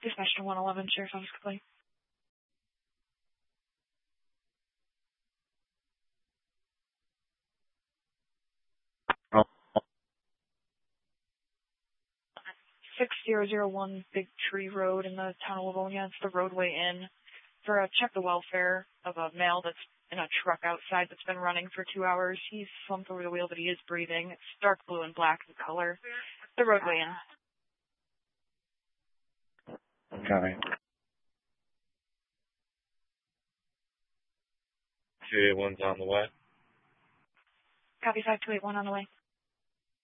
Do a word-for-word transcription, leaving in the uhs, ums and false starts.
Dispatch to one eleven, Sheriff's Office complaint. six zero zero one Big Tree Road in the town of Livonia. It's the roadway in for a check the welfare of a male that's in a truck outside that's been running for two hours. He's slumped over the wheel, but he is breathing. It's dark blue and black in color. The roadway in. Okay. two eight one's on the way. Copy five two eight one on the way.